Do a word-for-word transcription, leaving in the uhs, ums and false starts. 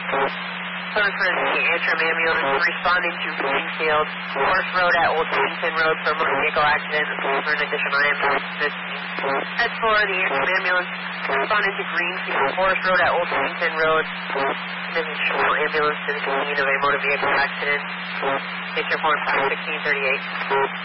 Code for the Antrim ambulance responding to Greenfield, Forest Road at Old Washington Road for a motor vehicle accident for an additional ambulance. As for the Antrim ambulance responding to Greenfield, Forest Road at Old Washington Road, an additional ambulance to the scene of a motor vehicle accident. Case report five sixteen thirty-eight.